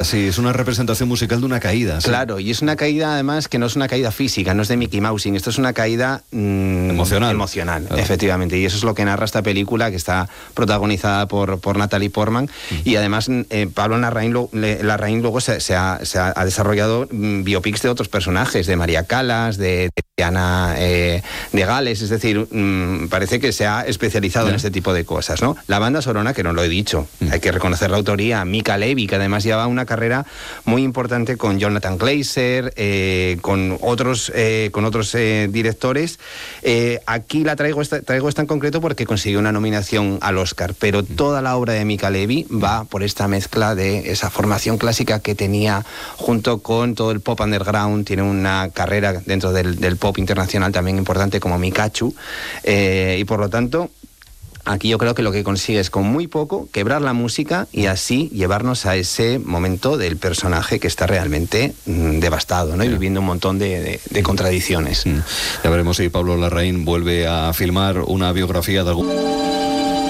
sí, es una representación musical de una caída. Sí. Claro, y es una caída además que no es una caída física, no es de Mickey Mousing, esto es una caída emocional, claro. Efectivamente, y eso es lo que narra esta película, que está protagonizada por Natalie Portman, y además Pablo Larraín luego se ha desarrollado biopics de otros personajes, de María Callas, de Ana de Gales, es decir, parece que se ha especializado en este tipo de cosas, ¿no? La banda sonora, que no lo he dicho, hay que reconocer la autoría, Mica Levi, que además lleva una carrera muy importante con Jonathan Glazer, con otros directores. Aquí traigo esta en concreto porque consiguió una nominación al Oscar, pero toda la obra de Mica Levi va por esta mezcla de esa formación clásica que tenía junto con todo el pop underground. Tiene una carrera dentro del pop internacional también importante como Mikachu, y por lo tanto aquí yo creo que lo que consigue es con muy poco quebrar la música y así llevarnos a ese momento del personaje que está realmente devastado, ¿no? Y viviendo un montón de contradicciones. Ya veremos si Pablo Larraín vuelve a filmar una biografía de algún...